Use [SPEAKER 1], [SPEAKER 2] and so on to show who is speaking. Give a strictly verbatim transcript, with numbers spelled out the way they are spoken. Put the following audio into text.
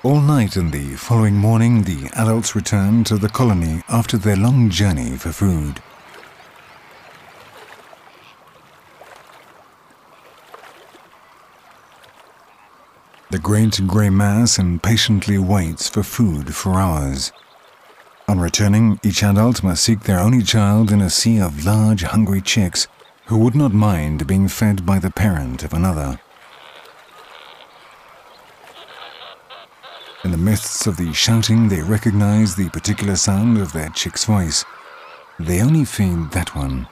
[SPEAKER 1] All night and the following morning, the adults return to the colony after their long journey for food. The great grey mass impatiently waits for food for hours. On returning, each adult must seek their only child in a sea of large, hungry chicks who would not mind being fed by the parent of another. In the midst of the shouting, they recognize the particular sound of their chick's voice. They only feed that one.